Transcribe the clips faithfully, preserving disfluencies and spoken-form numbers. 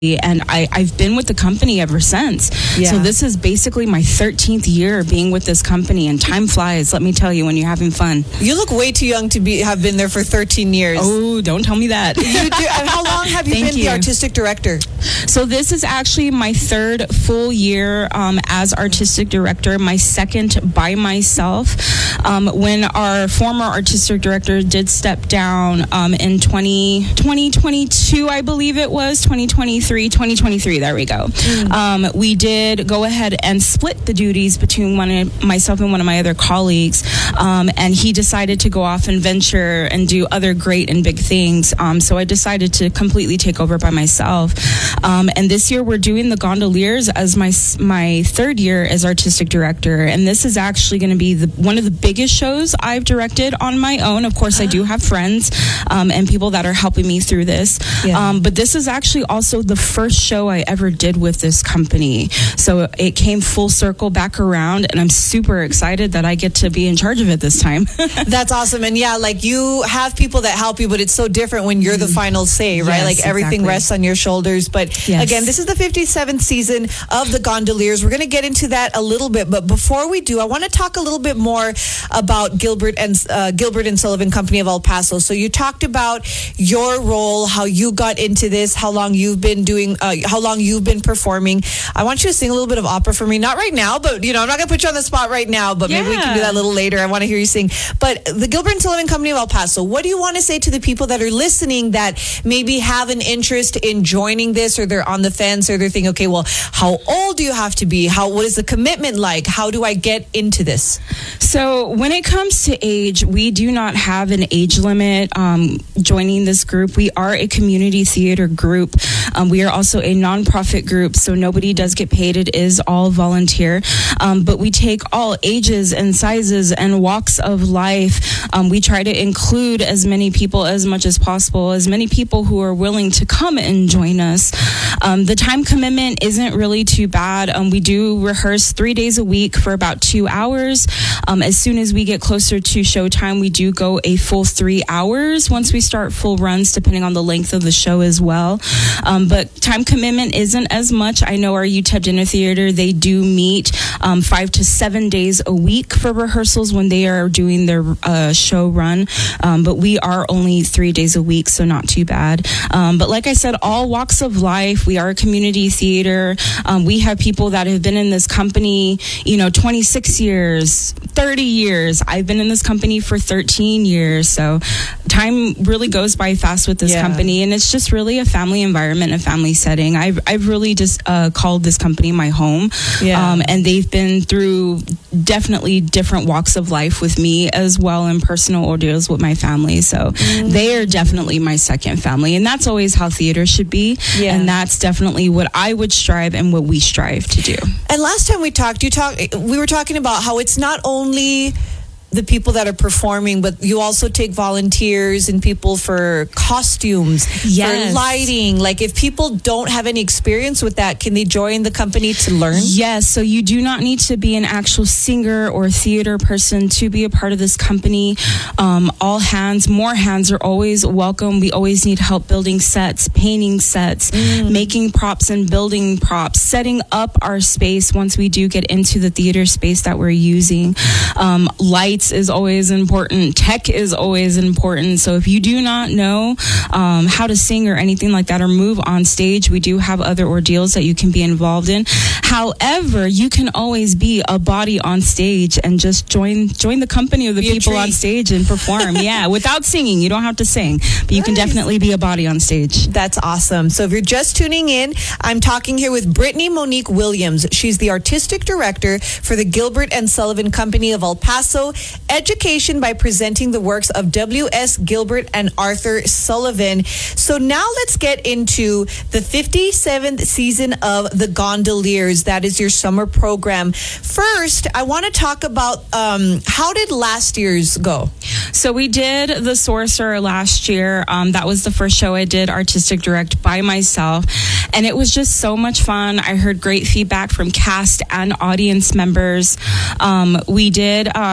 And I, I've been with the company ever since. Yeah. So this is basically my thirteenth year being with this company, and time flies, let me tell you, when you're having fun. You look way too young to be have been there for thirteen years. Oh, don't tell me that. You do, and how long have you Thank been you. the artistic director? So this is actually my third full year um, as artistic director, my second by myself. Um, when our former artistic director did step down um, in twenty twenty-two, I believe it was, twenty twenty-three, twenty twenty-three, there we go. Mm. Um, we did go ahead and split the duties between one of myself and one of my other colleagues, um, and he decided to go off and venture and do other great and big things. Um, so I decided to completely take over by myself. Um, and this year we're doing the Gondoliers as my my third year as artistic director, and this is actually going to be the, one of the biggest shows I've directed on my own. Of course, I do have friends um, and people that are helping me through this, yeah. um, but this is actually also the first show I ever did with this company. So it came full circle back around, and I'm super excited that I get to be in charge of it this time. That's awesome. And yeah, like you have people that help you, but it's so different when you're the final say, right? Yes, like everything exactly. rests on your shoulders. But yes. again, this is the fifty-seventh season of the Gondoliers. We're going to get into that a little bit, but before we do, I want to talk a little bit more about Gilbert and uh, Gilbert and Sullivan Company of El Paso. So you talked about your role, how you got into this, how long you've been doing, uh, how long you've been performing. I want you to sing a little bit of opera for me. Not right now, but you know, I'm not going to put you on the spot right now, but yeah. maybe we can do that a little later. I want to hear you sing. But the Gilbert and Sullivan Company of El Paso, what do you want to say to the people that are listening that maybe have an interest in joining this, or they're on the fence, or they're thinking, okay, well, how old do you have to be? How, what is the commitment like? How do I get into this? So when it comes to age, we do not have an age limit um, joining this group. We are a community theater group. Um, we are also a nonprofit group, so nobody does get paid. It is all volunteer. Um, but we take all ages and sizes and walks of life. Um, we try to include as many people as much as possible, as many people who are willing to come and join us. Um, the time commitment isn't really too bad. Um, we do rehearse three days a week for about two hours. Um, as soon as we get closer to showtime, we do go a full three hours once we start full runs, depending on the length of the show as well. Um, but time commitment isn't as much. I know our U T E P Dinner Theater, they do meet um, five to seven days a week for rehearsals when they are doing their uh, show run. Um, but we are only three days a week, so not too bad. Um, but like I said, all walks of life. We are a community theater. Um, we have people that have been in this company, you know, twenty-six years, thirty years. I've been in this company for thirteen years. So time really goes by fast with this yeah. company, and it's just really a family environment, a family setting. I've, I've really just uh, called this company my home. Yeah. Um, and they've been through definitely different walks of life with me as well, and personal ordeals with my family. So mm. they are definitely my second family, and that's always how theater should be. Yeah. And that's definitely what I would strive and what we strive to do. And last time we talked, you talked, we were talking about how it's not only the people that are performing, but you also take volunteers and people for costumes, yes. for lighting. Like if people don't have any experience with that, can they join the company to learn? Yes, so you do not need to be an actual singer or theater person to be a part of this company. Um, all hands, more hands are always welcome. We always need help building sets, painting sets, mm. making props and building props, setting up our space once we do get into the theater space that we're using. Um, lights is always important. Tech is always important. So if you do not know um, how to sing or anything like that, or move on stage, we do have other ordeals that you can be involved in. However, you can always be a body on stage and just join join the company of the be people on stage and perform. Yeah, without singing. You don't have to sing, but you nice. Can definitely be a body on stage. That's awesome. So if you're just tuning in, I'm talking here with Brittany Monique Williams. She's the artistic director for the Gilbert and Sullivan Company of El Paso. Education by presenting the works of W S Gilbert and Arthur Sullivan. So now let's get into the fifty-seventh season of the Gondoliers. That is your summer program. First, I want to talk about um, how did last year's go? So we did The Sorcerer last year. Um, that was the first show I did artistic direct by myself. And it was just so much fun. I heard great feedback from cast and audience members. Um, we did uh, get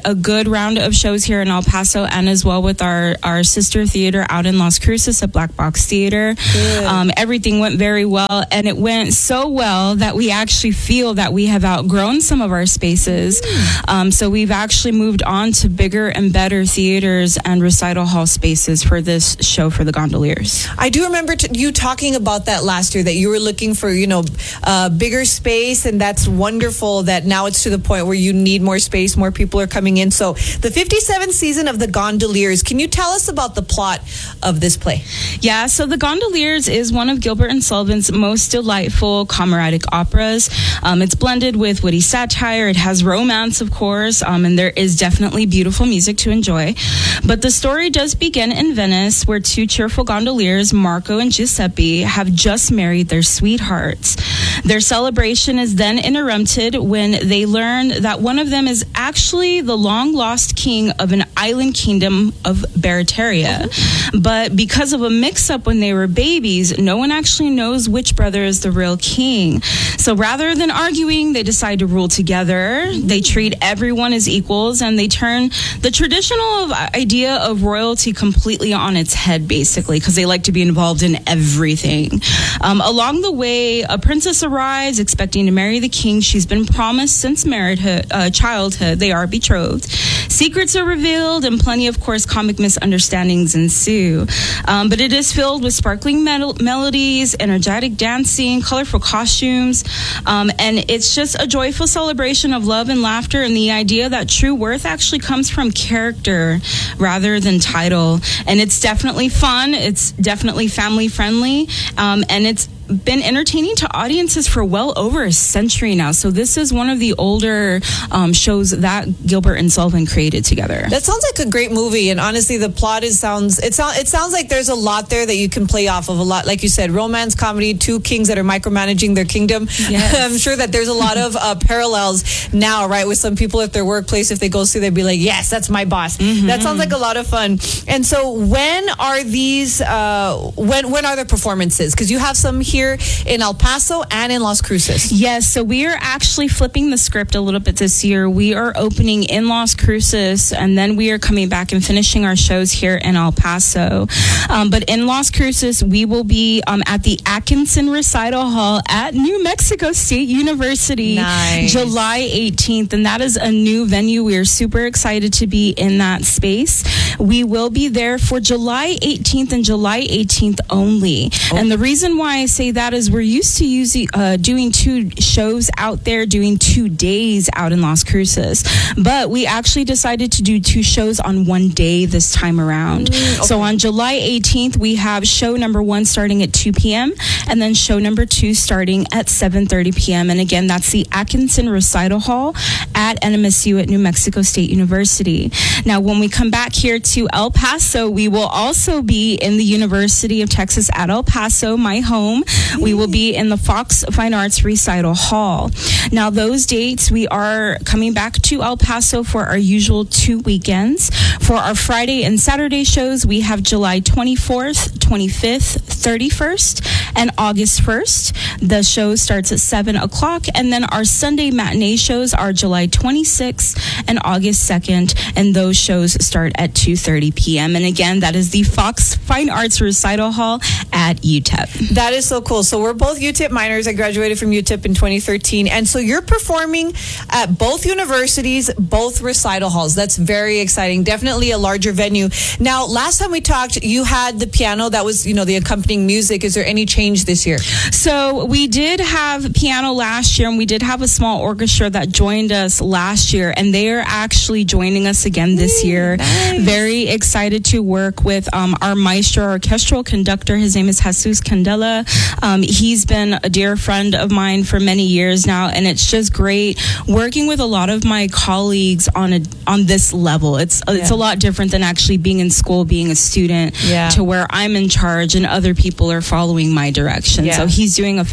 a good round of shows here in El Paso, and as well with our, our sister theater out in Las Cruces at Black Box Theater. Um, everything went very well, and it went so well that we actually feel that we have outgrown some of our spaces. Mm. Um, so we've actually moved on to bigger and better theaters and recital hall spaces for this show for the Gondoliers. I do remember t- you talking about that last year, that you were looking for, you know, uh, bigger space, and that's wonderful that now it's to the point where you need more space, more people are coming in. So the fifty-seventh season of the Gondoliers, can you tell us about the plot of this play? Yeah, so the Gondoliers is one of Gilbert and Sullivan's most delightful comedic operas. Um, it's blended with witty satire. It has romance, of course, um, and there is definitely beautiful music to enjoy. But the story does begin in Venice, where two cheerful gondoliers, Marco and Giuseppe, have just married their sweethearts. Their celebration is then interrupted when they learn that one of them is actually the long-lost king of an island kingdom of Barataria. But because of a mix-up when they were babies, no one actually knows which brother is the real king. So rather than arguing, they decide to rule together. They treat everyone as equals, and they turn the traditional idea of royalty completely on its head, basically, because they like to be involved in everything. Um, along the way, a princess arrives expecting to marry the king. She's been promised since marriedhood, uh, childhood. They are betrothed. Secrets are revealed, and plenty, of course, comic misunderstandings ensue. Um, but it is filled with sparkling mel- melodies, energetic dancing, colorful costumes, um, and it's just a joyful celebration of love and laughter, and the idea that true worth actually comes from character rather than title. And it's definitely fun. It's definitely family friendly, um, and it's been entertaining to audiences for well over a century now. So this is one of the older um, shows that Gilbert and Sullivan created together. That sounds like a great movie, and honestly, the plot is sounds it sounds it sounds like there's a lot there that you can play off of. A lot, like you said, romance, comedy, two kings that are micromanaging their kingdom. Yes. I'm sure that there's a lot of uh, parallels now, right? With some people at their workplace, if they go see, they'd be like, "Yes, that's my boss." Mm-hmm. That sounds like a lot of fun. And so, when are these? Uh, when when are the performances? Because you have some here in El Paso and in Las Cruces. Yes, so we are actually flipping the script a little bit this year. We are opening in Las Cruces, and then we are coming back and finishing our shows here in El Paso. Um, but in Las Cruces, we will be um, at the Atkinson Recital Hall at New Mexico State University, nice. July eighteenth, and that is a new venue. We are super excited to be in that space. We will be there for July eighteenth and July eighteenth only. Oh. And the reason why I say that is we're used to using uh, doing two shows out there, doing two days out in Las Cruces, but we actually decided to do two shows on one day this time around. Mm, okay. So on July eighteenth, we have show number one starting at two p.m. and then show number two starting at seven thirty p.m. And again, that's the Atkinson Recital Hall at N M S U at New Mexico State University. Now, when we come back here to El Paso, we will also be in the University of Texas at El Paso, my home. We will be in the Fox Fine Arts Recital Hall. Now, those dates, we are coming back to El Paso for our usual two weekends. For our Friday and Saturday shows, we have July twenty-fourth, twenty-fifth, thirty-first, and August first. The show starts at seven o'clock, and then our Sunday matinee shows are July twenty-sixth and August second, and those shows start at two thirty p.m. And again, that is the Fox Fine Arts Recital Hall at U T E P. That is so cool. So we're both U T E P minors. I graduated from U T E P in twenty thirteen. And so you're performing at both universities, both recital halls. That's very exciting. Definitely a larger venue. Now, last time we talked, you had the piano. That was, you know, the accompanying music. Is there any change this year? So we did have piano last year, and we did have a small orchestra that joined us last year, and they are actually joining us again this year. Nice. Very excited to work with um, our maestro orchestral conductor. His name is Jesus Candela. Um, he's been a dear friend of mine for many years now, and it's just great working with a lot of my colleagues on a on this level. It's yeah. it's a lot different than actually being in school, being a student, yeah. to where I'm in charge and other people are following my direction. Yeah. So he's doing a fantastic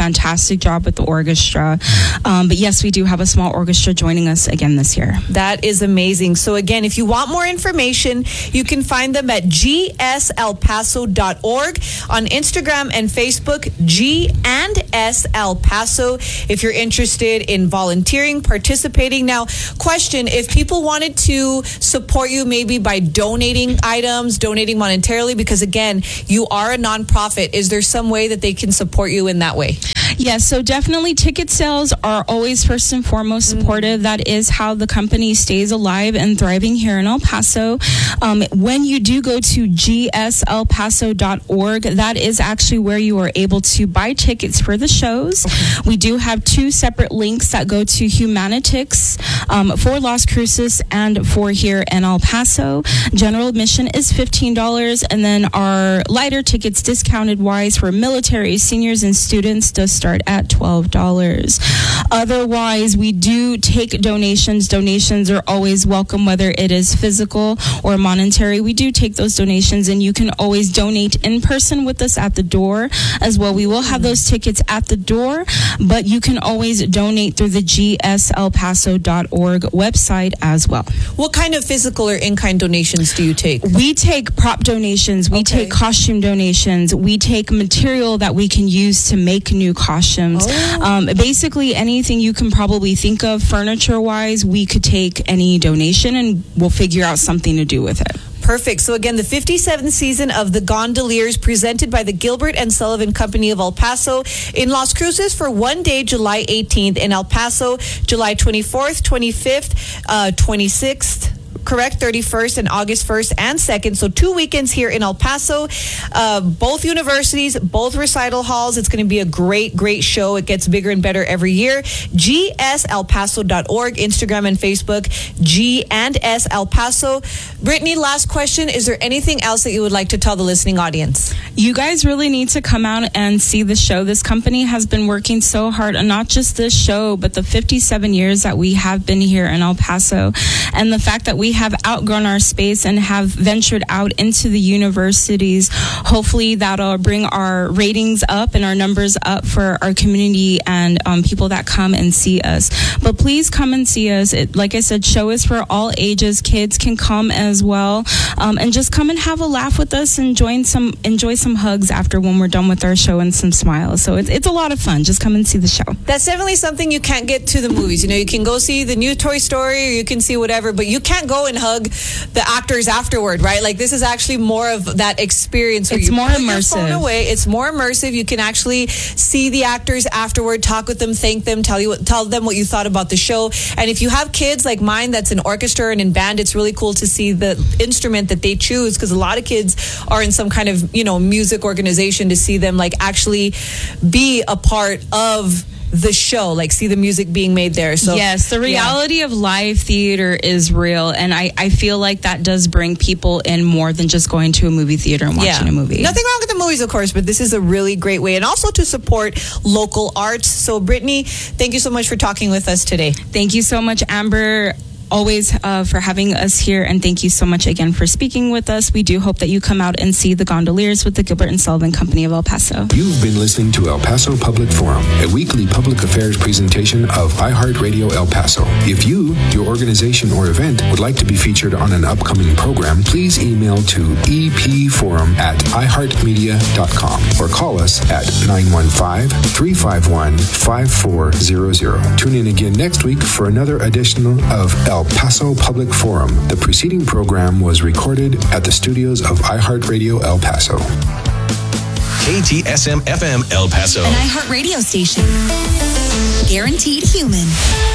fantastic job with the orchestra. Um, but yes, we do have a small orchestra joining us again this year. That is amazing. So again, if you want more information, you can find them at g s el paso dot org, on Instagram and Facebook, G and S El Paso, if you're interested in volunteering, participating. Now, question, if people wanted to support you maybe by donating items, donating monetarily, because again, you are a nonprofit, is there some way that they can support you in that way? Yes, so definitely ticket sales are always first and foremost supportive. Mm-hmm. That is how the company stays alive and thriving here in El Paso. Um, when you do go to g s el paso dot org, that is actually where you are able to buy tickets for the shows. Okay. We do have two separate links that go to Humanitix um, for Las Cruces and for here in El Paso. General admission is fifteen dollars, and then our lighter tickets, discounted wise, for military, seniors, and students does start at twelve dollars. Otherwise, we do take donations. Donations are always welcome, whether it is physical or monetary. We do take those donations, and you can always donate in person with us at the door as well. We will have those tickets at the door, but you can always donate through the g s el paso dot org website as well. What kind of physical or in-kind donations do you take? We take prop donations. We okay. take costume donations. We take material that we can use to make new costumes. Oh. Um, basically, anything you can probably think of furniture-wise, we could take any donation and we'll figure out something to do with it. Perfect. So again, the fifty-seventh season of The Gondoliers, presented by the Gilbert and Sullivan Company of El Paso in Las Cruces for one day, July eighteenth, in El Paso, July twenty-fourth, twenty-fifth, uh, twenty-sixth. Correct, thirty-first and August first and second. So two weekends here in El Paso, uh, both universities, both recital halls. It's going to be a great, great show. It gets bigger and better every year. g s el paso dot org, Instagram and Facebook, G and S El Paso. Brittany, last question. Is there anything else that you would like to tell the listening audience? You guys really need to come out and see the show. This company has been working so hard on not just this show, but the fifty-seven years that we have been here in El Paso. And the fact that we have outgrown our space and have ventured out into the universities. Hopefully that'll bring our ratings up and our numbers up for our community and um, people that come and see us. But please come and see us. It, like I said, show is for all ages. Kids can come as well. Um, and just come and have a laugh with us and join some, enjoy some hugs after when we're done with our show and some smiles. So it's, it's a lot of fun. Just come and see the show. That's definitely something you can't get to the movies. You know, you can go see the new Toy Story or you can see whatever, but you can't go and hug the actors afterward, right? Like, this is actually more of that experience where it's you more put immersive. your phone away. It's more immersive. You can actually see the actors afterward, talk with them, thank them, tell you what, tell them what you thought about the show. And if you have kids like mine that's in orchestra and in band, it's really cool to see the instrument that they choose, because a lot of kids are in some kind of, you know, music organization, to see them like actually be a part of the show, like see the music being made there. So yes, the reality yeah. of live theater is real, and I, I feel like that does bring people in more than just going to a movie theater and watching yeah. a movie. Nothing wrong with the movies, of course, but this is a really great way, and also to support local arts. So Brittany, thank you so much for talking with us today. Thank you so much, Amber, always uh, for having us here, and thank you so much again for speaking with us. We do hope that you come out and see The Gondoliers with the Gilbert and Sullivan Company of El Paso. You've been listening to El Paso Public Forum, a weekly public affairs presentation of iHeartRadio El Paso. If you, your organization, or event would like to be featured on an upcoming program, please email to epforum at i heart media dot com or call us at nine one five, three five one, five four zero zero. Tune in again next week for another edition of El Paso Public Forum. The preceding program was recorded at the studios of iHeartRadio El Paso. K T S M F M El Paso. An iHeartRadio station. Guaranteed human.